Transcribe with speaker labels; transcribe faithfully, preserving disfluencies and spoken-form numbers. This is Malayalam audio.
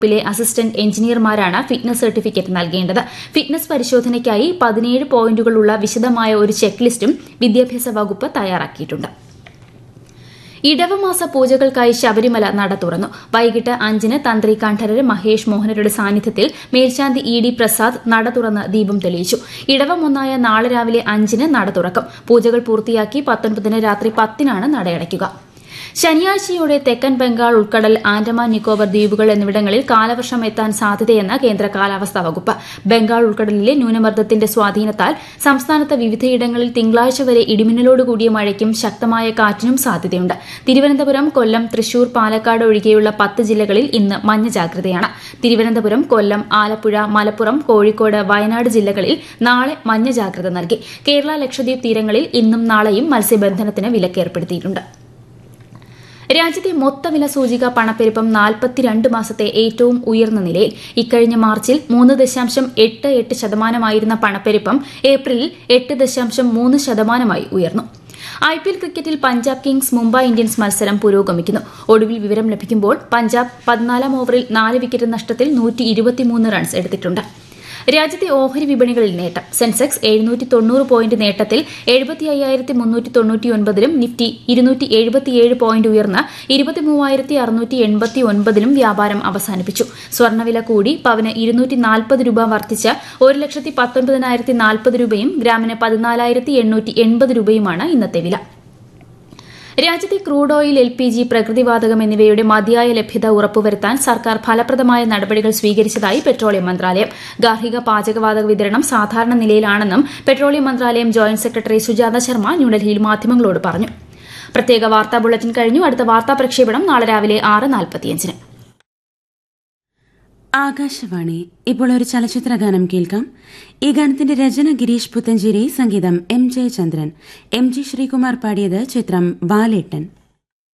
Speaker 1: ിലെ അസിസ്റ്റന്റ് എഞ്ചിനീയർമാരാണ് ഫിറ്റ്നസ് സർട്ടിഫിക്കറ്റ് നൽകേണ്ടത്. ഫിറ്റ്നസ് പരിശോധനയ്ക്കായി പതിനേഴ് പോയിന്റുകളുള്ള വിശദമായ ഒരു ചെക്ക് ലിസ്റ്റും വിദ്യാഭ്യാസ വകുപ്പ് തയ്യാറാക്കിയിട്ടുണ്ട്. ഇടവമാസ പൂജകൾക്കായി ശബരിമല നട തുറന്നു. വൈകിട്ട് അഞ്ചിന് തന്ത്രി കണ്ഠരര് മഹേഷ് മോഹനരുടെ സാന്നിധ്യത്തിൽ മേൽശാന്തി ഇ ഡി പ്രസാദ് നട തുറന്ന് ദീപം തെളിയിച്ചു. ഇടവം ഒന്നായ നാളെ രാവിലെ അഞ്ചിന് നട തുറക്കും. പൂജകൾ പൂർത്തിയാക്കി പത്തൊൻപതിന് രാത്രി പത്തിനാണ് നടയടയ്ക്കുക. ശനിയാഴ്ചയോടെ തെക്കൻ ബംഗാൾ ഉൾക്കടൽ, ആൻഡമാൻ നിക്കോബർ ദ്വീപുകൾ എന്നിവിടങ്ങളിൽ കാലവർഷം എത്താൻ സാധ്യതയെന്ന് കേന്ദ്ര കാലാവസ്ഥാ വകുപ്പ്. ബംഗാൾ ഉൾക്കടലിലെ ന്യൂനമർദ്ദത്തിന്റെ സ്വാധീനത്താൽ സംസ്ഥാനത്ത് വിവിധയിടങ്ങളിൽ തിങ്കളാഴ്ച വരെ ഇടിമിന്നലോടുകൂടിയ മഴയ്ക്കും ശക്തമായ കാറ്റിനും സാധ്യതയുണ്ട്. തിരുവനന്തപുരം, കൊല്ലം, തൃശൂർ, പാലക്കാട് ഒഴികെയുള്ള പത്ത് ജില്ലകളിൽ ഇന്ന് മഞ്ഞ ജാഗ്രതയാണ്. തിരുവനന്തപുരം, കൊല്ലം, ആലപ്പുഴ, മലപ്പുറം, കോഴിക്കോട്, വയനാട് ജില്ലകളിൽ നാളെ മഞ്ഞ ജാഗ്രത നൽകി. കേരള, ലക്ഷദ്വീപ് തീരങ്ങളിൽ ഇന്നും നാളെയും മത്സ്യബന്ധനത്തിന് വിലക്കേർപ്പെടുത്തിയിട്ടുണ്ട്. രാജ്യത്തെ മൊത്തവില സൂചിക പണപ്പെരുപ്പം നാൽപ്പത്തിരണ്ട് മാസത്തെ ഏറ്റവും ഉയർന്ന നിലയിൽ. ഇക്കഴിഞ്ഞ മാർച്ചിൽ മൂന്ന് ദശാംശം എട്ട് എട്ട് ശതമാനമായിരുന്ന പണപ്പെരുപ്പം ഏപ്രിലിൽ എട്ട് ദശാംശം മൂന്ന് ശതമാനമായി ഉയർന്നു. ഐ പി എൽ ക്രിക്കറ്റിൽ പഞ്ചാബ് കിങ്സ് മുംബൈ ഇന്ത്യൻസ് മത്സരം പുരോഗമിക്കുന്നു. ഒടുവിൽ വിവരം ലഭിക്കുമ്പോൾ പഞ്ചാബ് പതിനാലാം ഓവറിൽ നാല് വിക്കറ്റ് നഷ്ടത്തിൽ നൂറ്റി ഇരുപത്തിമൂന്ന് റൺസ് എടുത്തിട്ടുണ്ട്. രാജ്യത്തെ ഓഹരി വിപണികളിൽ നേട്ടം. സെൻസെക്സ് എഴുന്നൂറ്റി തൊണ്ണൂറ് പോയിന്റ് നേട്ടത്തിൽ എഴുപത്തി അയ്യായിരത്തി മുന്നൂറ്റി തൊണ്ണൂറ്റി ഒൻപതിലും നിഫ്റ്റി ഇരുന്നൂറ്റി എഴുപത്തിയേഴ് പോയിന്റ് ഉയർന്ന് ഇരുപത്തിമൂവായിരത്തി അറുന്നൂറ്റി എൺപത്തി ഒൻപതിലും വ്യാപാരം അവസാനിപ്പിച്ചു. സ്വർണ്ണവില കൂടി. പവന് ഇരുന്നൂറ്റി നാൽപ്പത് രൂപ വർദ്ധിച്ച് ഒരു ലക്ഷത്തി പത്തൊൻപതിനായിരത്തി നാൽപ്പത് രൂപയും ഗ്രാമിന് പതിനാലായിരത്തി എണ്ണൂറ്റി എൺപത് രൂപയുമാണ് ഇന്നത്തെ വില. രാജ്യത്തെ crude oil, L P G, പ്രകൃതിവാതകം എന്നിവയുടെ മതിയായ ലഭ്യത ഉറപ്പുവരുത്താൻ സർക്കാർ ഫലപ്രദമായ നടപടികൾ സ്വീകരിച്ചതായി പെട്രോളിയം മന്ത്രാലയം. ഗാർഹിക പാചകവാതക വിതരണം സാധാരണ നിലയിലാണെന്നും പെട്രോളിയം മന്ത്രാലയം ജോയിന്റ് സെക്രട്ടറി സുജാത ശർമ്മ ന്യൂഡൽഹിയിൽ മാധ്യമങ്ങളോട് പറഞ്ഞു. പ്രത്യേക വാർത്താ ബുള്ളറ്റിൻ കഴിഞ്ഞു. അടുത്ത വാർത്താ പ്രക്ഷേപണം നാളെ രാവിലെ ആറ് നാൽപ്പത്തിയഞ്ചിന്.
Speaker 2: ആകാശവാണി. ഇപ്പോൾ ഒരു ചലച്ചിത്ര ഗാനം കേൾക്കാം. ഈ ഗാനത്തിന്റെ രചന ഗിരീഷ് പുത്തഞ്ചേരി, സംഗീതം M Jayachandran. M G Sreekumar പാടിയത് ചിത്രം വാലേട്ടൻ.